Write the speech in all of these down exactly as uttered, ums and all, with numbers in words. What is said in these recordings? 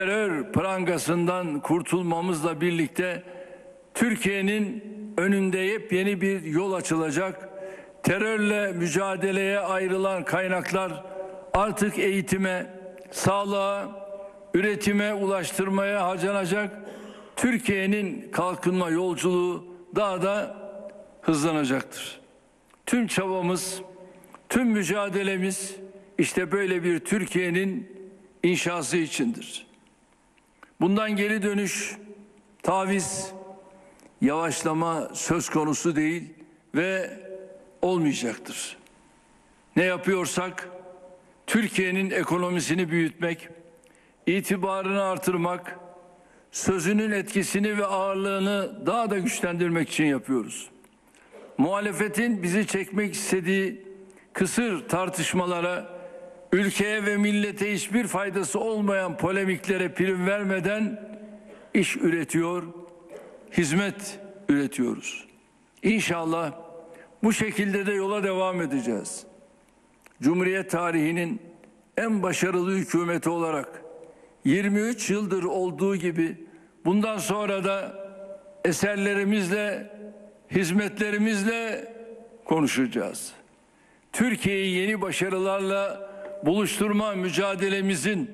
Terör prangasından kurtulmamızla birlikte Türkiye'nin önünde yepyeni bir yol açılacak. Terörle mücadeleye ayrılan kaynaklar artık eğitime, sağlığa, üretime, ulaştırmaya harcanacak. Türkiye'nin kalkınma yolculuğu daha da hızlanacaktır. Tüm çabamız, tüm mücadelemiz işte böyle bir Türkiye'nin inşası içindir. Bundan geri dönüş, taviz, yavaşlama söz konusu değil ve olmayacaktır. Ne yapıyorsak Türkiye'nin ekonomisini büyütmek, itibarını artırmak, sözünün etkisini ve ağırlığını daha da güçlendirmek için yapıyoruz. Muhalefetin bizi çekmek istediği kısır tartışmalara, ülkeye ve millete hiçbir faydası olmayan polemiklere prim vermeden iş üretiyor, hizmet üretiyoruz. İnşallah bu şekilde de yola devam edeceğiz. Cumhuriyet tarihinin en başarılı hükümeti olarak yirmi üç yıldır olduğu gibi bundan sonra da eserlerimizle, hizmetlerimizle konuşacağız. Türkiye'yi yeni başarılarla buluşturma mücadelemizin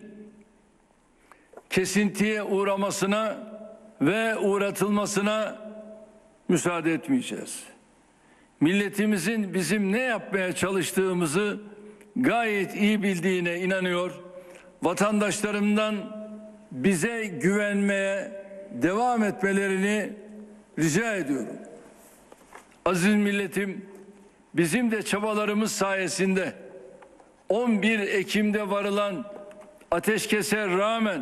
kesintiye uğramasına ve uğratılmasına müsaade etmeyeceğiz. Milletimizin bizim ne yapmaya çalıştığımızı gayet iyi bildiğine inanıyor. Vatandaşlarımdan bize güvenmeye devam etmelerini rica ediyorum. Aziz milletim, bizim de çabalarımız sayesinde on bir Ekim'de varılan ateşkese rağmen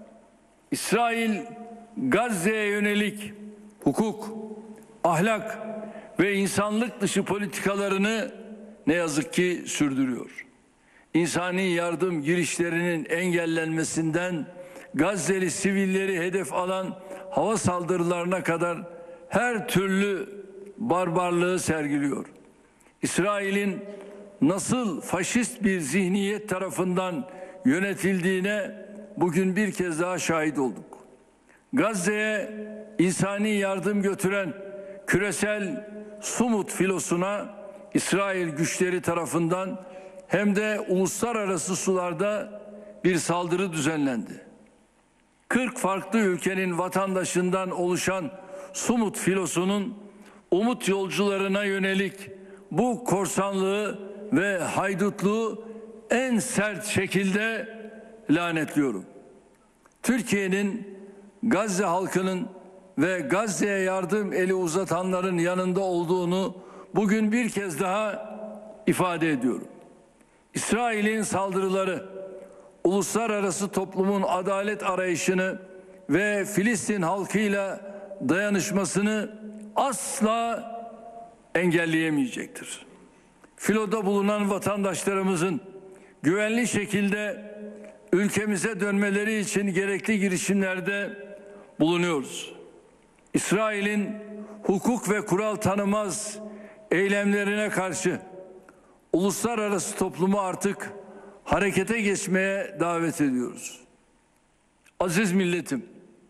İsrail Gazze'ye yönelik hukuk, ahlak ve insanlık dışı politikalarını ne yazık ki sürdürüyor. İnsani yardım girişlerinin engellenmesinden Gazze'li sivilleri hedef alan hava saldırılarına kadar her türlü barbarlığı sergiliyor. İsrail'in nasıl faşist bir zihniyet tarafından yönetildiğine bugün bir kez daha şahit olduk. Gazze'ye insani yardım götüren küresel Sumut filosuna İsrail güçleri tarafından hem de uluslararası sularda bir saldırı düzenlendi. kırk farklı ülkenin vatandaşından oluşan Sumut filosunun umut yolcularına yönelik bu korsanlığı ve haydutluğu en sert şekilde lanetliyorum. Türkiye'nin Gazze halkının ve Gazze'ye yardım eli uzatanların yanında olduğunu bugün bir kez daha ifade ediyorum. İsrail'in saldırıları uluslararası toplumun adalet arayışını ve Filistin halkıyla dayanışmasını asla engelleyemeyecektir. Filoda bulunan vatandaşlarımızın güvenli şekilde ülkemize dönmeleri için gerekli girişimlerde bulunuyoruz. İsrail'in hukuk ve kural tanımaz eylemlerine karşı uluslararası toplumu artık harekete geçmeye davet ediyoruz. Aziz milletim,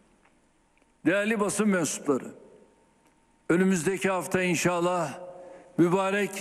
değerli basın mensupları, önümüzdeki hafta inşallah mübarek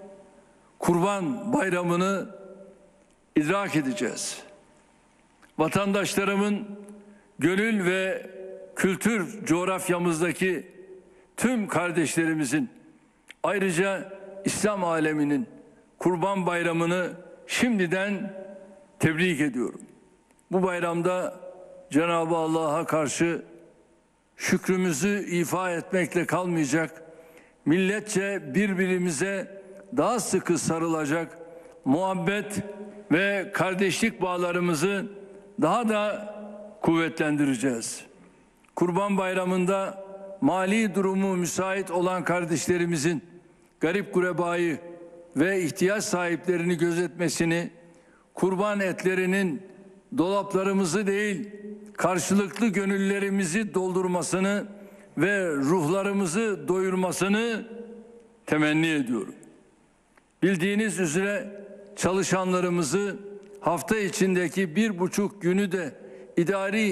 Kurban Bayramı'nı idrak edeceğiz. Vatandaşlarımın gönül ve kültür coğrafyamızdaki tüm kardeşlerimizin, ayrıca İslam aleminin Kurban Bayramı'nı şimdiden tebrik ediyorum. Bu bayramda Cenab-ı Allah'a karşı şükrümüzü ifa etmekle kalmayacak, milletçe birbirimize daha sıkı sarılacak, muhabbet ve kardeşlik bağlarımızı daha da kuvvetlendireceğiz. Kurban Bayramı'nda mali durumu müsait olan kardeşlerimizin garip gurebayı ve ihtiyaç sahiplerini gözetmesini, kurban etlerinin dolaplarımızı değil, karşılıklı gönüllerimizi doldurmasını ve ruhlarımızı doyurmasını temenni ediyorum. Bildiğiniz üzere çalışanlarımızı hafta içindeki bir buçuk günü de idari